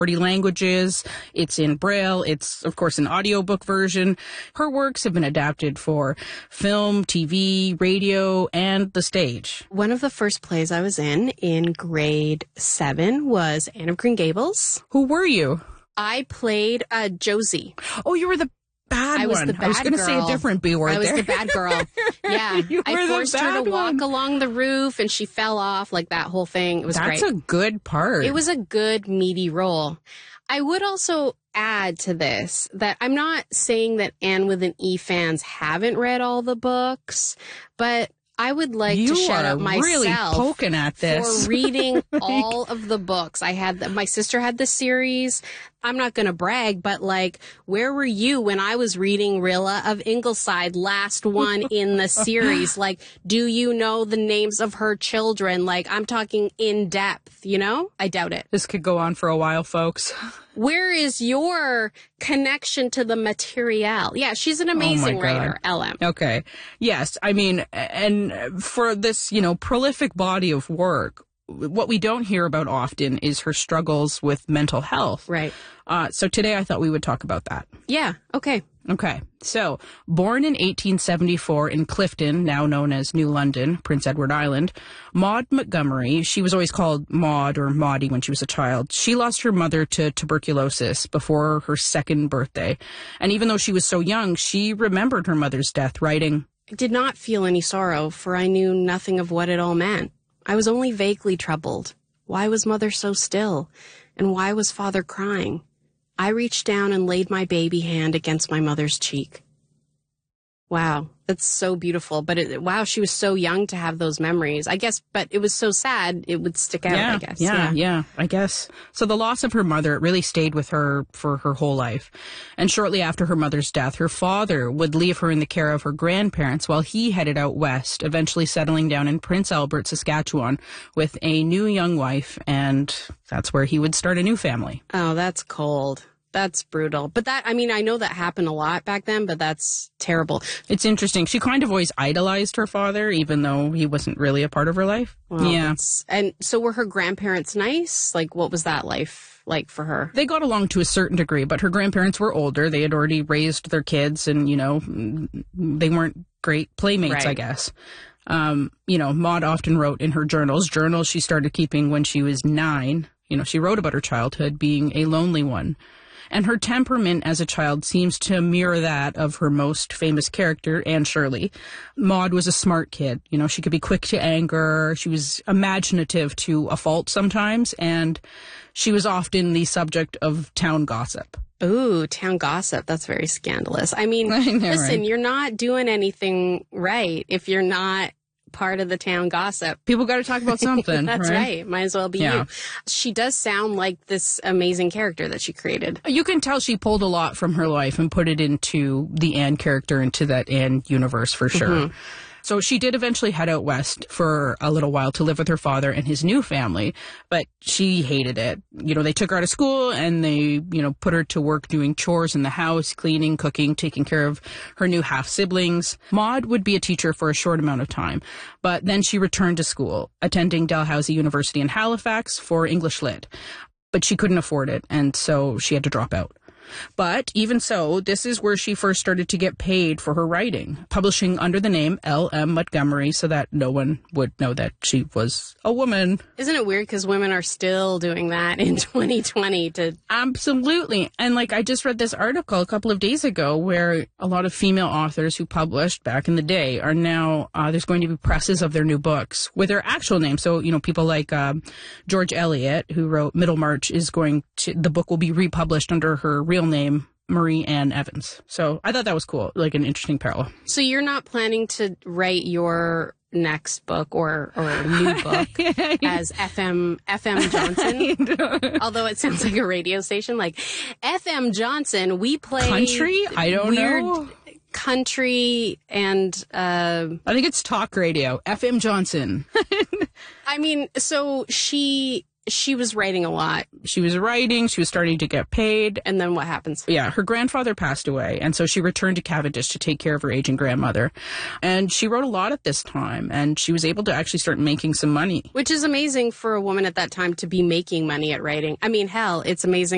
40 languages. It's in Braille. It's, of course, an audiobook version. Her works have been adapted for film, TV, radio, and the stage. One of the first plays I was in grade 7 was Anne of Green Gables. Who were you? I played Josie. Oh, you were the bad one. I was the bad girl. I was going to say a different B word. I was there. the bad girl. Yeah. I forced her to walk along the roof and she fell off, like that whole thing. It was great. That's a good part. It was a good, meaty role. I would also add to this that I'm not saying that Anne with an E fans haven't read all the books, but I would like to shout out myself really poking at this. for reading all of the books. My sister had the series. I'm not going to brag, but like, where were you when I was reading Rilla of Ingleside, last one in the series? Like, do you know the names of her children? Like, I'm talking in depth, you know? I doubt it. This could go on for a while, folks. Where is your connection to the material? Yeah, she's an amazing writer, LM. Okay. Yes. I mean, and for this, prolific body of work, what we don't hear about often is her struggles with mental health. Right. So today I thought we would talk about that. Yeah. Okay. Okay. So, born in 1874 in Clifton, now known as New London, Prince Edward Island, Maud Montgomery, she was always called Maud or Maudie when she was a child. She lost her mother to tuberculosis before her 2nd birthday. And even though she was so young, she remembered her mother's death, writing, I did not feel any sorrow, for I knew nothing of what it all meant. I was only vaguely troubled. Why was mother so still? And why was father crying? I reached down and laid my baby hand against my mother's cheek. Wow, that's so beautiful. But wow, she was so young to have those memories, I guess. But it was so sad, it would stick out, I guess. Yeah, I guess. So the loss of her mother, it really stayed with her for her whole life. And shortly after her mother's death, her father would leave her in the care of her grandparents while he headed out west, eventually settling down in Prince Albert, Saskatchewan, with a new young wife. And that's where he would start a new family. Oh, that's cold. That's brutal. But I know that happened a lot back then, but that's terrible. It's interesting. She kind of always idolized her father, even though he wasn't really a part of her life. Well, yeah. And so were her grandparents nice? Like, what was that life like for her? They got along to a certain degree, but her grandparents were older. They had already raised their kids and, they weren't great playmates, right. I guess. Maud often wrote in her journals she started keeping when she was 9. She wrote about her childhood being a lonely one. And her temperament as a child seems to mirror that of her most famous character, Anne Shirley. Maud was a smart kid. She could be quick to anger. She was imaginative to a fault sometimes. And she was often the subject of town gossip. Ooh, town gossip. That's very scandalous. I mean, listen, right? You're not doing anything right if you're not part of the town gossip. People got to talk about something. That's right. Might as well be you. She does sound like this amazing character that she created. You can tell she pulled a lot from her life and put it into the Anne character, into that Anne universe for sure. Mm-hmm. So she did eventually head out west for a little while to live with her father and his new family, but she hated it. They took her out of school and they, put her to work doing chores in the house, cleaning, cooking, taking care of her new half-siblings. Maud would be a teacher for a short amount of time, but then she returned to school, attending Dalhousie University in Halifax for English Lit. But she couldn't afford it, and so she had to drop out. But even so, this is where she first started to get paid for her writing, publishing under the name L.M. Montgomery so that no one would know that she was a woman. Isn't it weird because women are still doing that in 2020? Absolutely. And I just read this article a couple of days ago where a lot of female authors who published back in the day are now, there's going to be presses of their new books with their actual name. So, people like George Eliot, who wrote Middlemarch, the book will be republished under her real name, Marie Ann Evans. So I thought that was cool, like an interesting parallel. So you're not planning to write your next book or new book as FM Johnson? Although it sounds like a radio station, like FM Johnson, we play country? I don't know. Country and I think it's talk radio. FM Johnson. So she was writing a lot. She was writing. She was starting to get paid. And then what happens? Yeah, her grandfather passed away. And so she returned to Cavendish to take care of her aging grandmother. And she wrote a lot at this time. And she was able to actually start making some money. Which is amazing for a woman at that time to be making money at writing. Hell, it's amazing